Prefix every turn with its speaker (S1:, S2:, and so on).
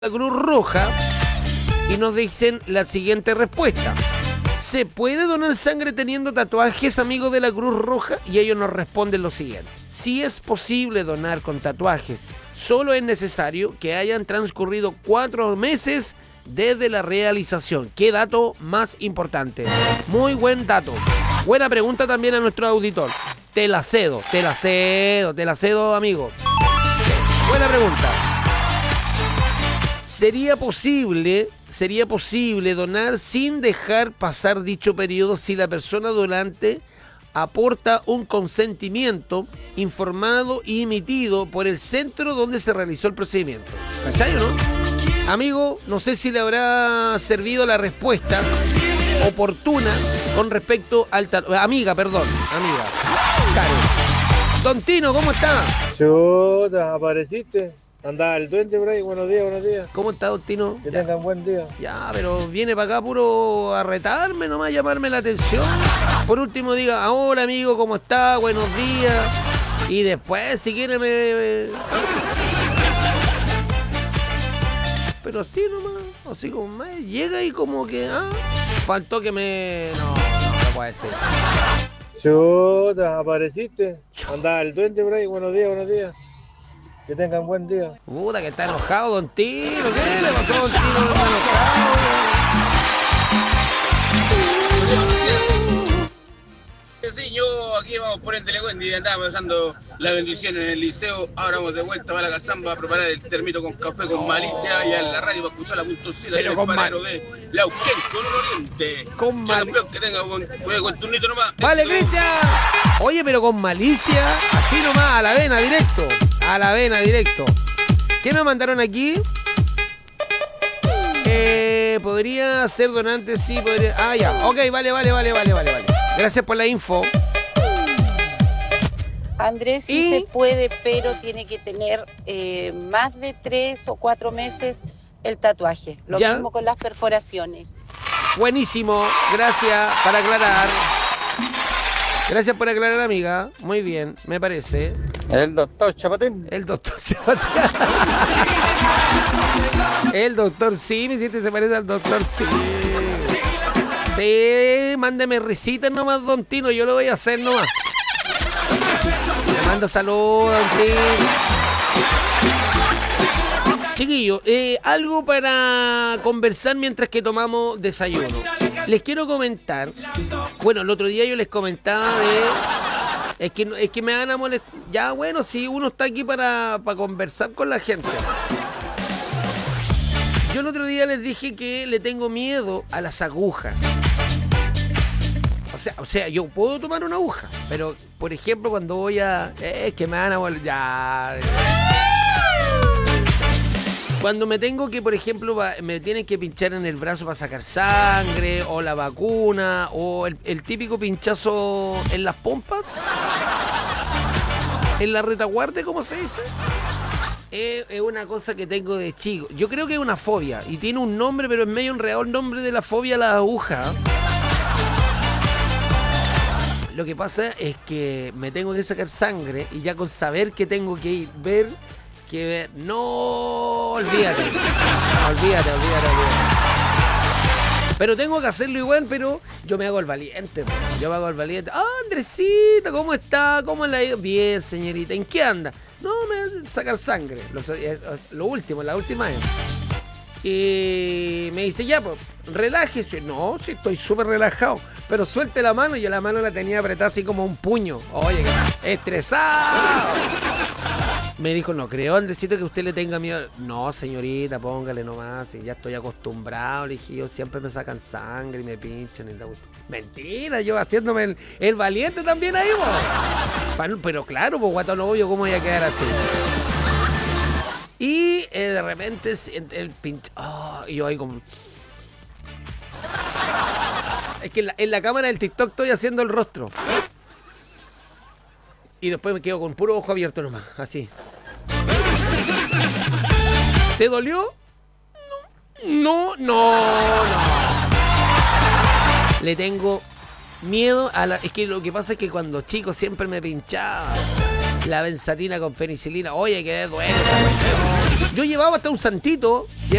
S1: la Cruz Roja y nos dicen la siguiente respuesta. ¿Se puede donar sangre teniendo tatuajes, amigos de la Cruz Roja? Y ellos nos responden lo siguiente. Si es posible donar con tatuajes, solo es necesario que hayan transcurrido 4 meses desde la realización. ¿Qué dato más importante? Muy buen dato. Buena pregunta también a nuestro auditor. Te la cedo, amigo. Buena pregunta. ¿Sería posible donar sin dejar pasar dicho periodo si la persona donante aporta un consentimiento informado y emitido por el centro donde se realizó el procedimiento? ¿Cachai o no? Amigo, no sé si le habrá servido la respuesta oportuna con respecto al amiga. Claro. Don Tino, ¿cómo está?
S2: Chuta, apareciste. Andaba el duende por ahí, buenos días.
S1: ¿Cómo está, Don Tino?
S2: Que tengan buen día.
S1: Ya, pero viene para acá puro a retarme, nomás a llamarme la atención. Por último diga, hola amigo, ¿cómo está? Buenos días. Y después, si quiere Pero así nomás, así como me llega y como que, faltó que me... No puede ser.
S2: Chuta, apareciste. Andaba el duende por ahí, buenos días. Que tengan buen día.
S1: Puta, que está enojado Don Tino. ¿Qué le pasó a Don Tino? Está enojado.
S3: Sí, yo aquí vamos por el Telecuendi, andábamos dejando la bendición en el liceo. Ahora vamos de vuelta para la Cazamba a preparar el termito con café con malicia y en la radio para escuchar la puntucita del paradero de Lauquén con un oriente.
S1: Con malicia.
S3: Que tenga buen turnito nomás.
S1: Vale, Cristian. Oye, pero con malicia, así nomás, a la vena, directo. ¿Qué me mandaron aquí? Podría ser donante, sí, podría... Ah, ya, ok, vale. Gracias por la info.
S4: Andrés, sí se puede, pero tiene que tener más de 3 o 4 meses el tatuaje. Lo mismo con las perforaciones.
S1: Buenísimo, gracias por aclarar. Gracias por aclarar, amiga. Muy bien, me parece.
S2: El doctor Chapatín.
S1: El doctor Simi, si se parece al doctor Simi. Sí, mándeme risitas nomás, Don Tino, yo lo voy a hacer nomás. Le mando saludos, Don Tino. Chiquillos, algo para conversar mientras que tomamos desayuno. Les quiero comentar, bueno, el otro día yo les comentaba es que me van a molestar. Ya, bueno, si uno está aquí para conversar con la gente. Yo el otro día les dije que le tengo miedo a las agujas. O sea, yo puedo tomar una aguja, pero, por ejemplo, cuando voy a... Es que me van a molestar. Ya... Cuando me tengo que, por ejemplo, me tienen que pinchar en el brazo para sacar sangre, o la vacuna, o el típico pinchazo en las pompas, en la retaguardia, ¿cómo se dice? Es una cosa que tengo de chico. Yo creo que es una fobia, y tiene un nombre, pero es medio enredado el nombre de la fobia a la aguja. Lo que pasa es que me tengo que sacar sangre, y ya con saber que tengo que ver... No, olvídate. Pero tengo que hacerlo igual, pero yo me hago el valiente. Ah, Andresita, ¿cómo está? ¿Cómo le ha ido? Bien, señorita. ¿En qué anda? No, me voy a sacar sangre. La última vez. Y me dice, ya, pues, relájese. No, sí, estoy súper relajado. Pero suelte la mano. Yo la mano la tenía apretada así como un puño. Oye, estresado. Me dijo, no creo, Andresito, que usted le tenga miedo. No, señorita, póngale nomás. Ya estoy acostumbrado. Le dije, yo siempre me sacan sangre y me pinchan. Mentira, yo haciéndome el valiente también ahí, bo. Pero claro, pues guatón obvio, ¿cómo voy a quedar así? Y de repente el pinche... y yo ahí como... Es que en la cámara del TikTok estoy haciendo el rostro. Y después me quedo con puro ojo abierto nomás, así. ¿Te dolió? No. Le tengo miedo a la... Es que lo que pasa es que cuando chico siempre me pinchaba. La benzatina con penicilina. Oye, que duele. Yo llevaba hasta un santito.